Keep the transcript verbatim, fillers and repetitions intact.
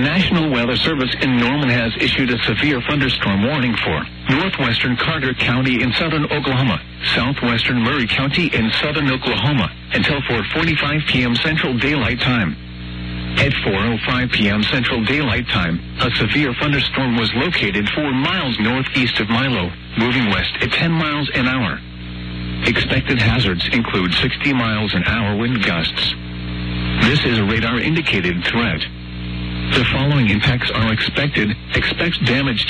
National Weather Service in Norman has issued a severe thunderstorm warning for northwestern Carter County in southern Oklahoma, southwestern Murray County in southern Oklahoma until four forty-five p.m. Central Daylight Time. At four oh five p.m. Central Daylight Time, a severe thunderstorm was located four miles northeast of Milo, moving west at ten miles an hour. Expected hazards include sixty miles an hour wind gusts. This is a radar-indicated threat. The following impacts are expected. Expect damage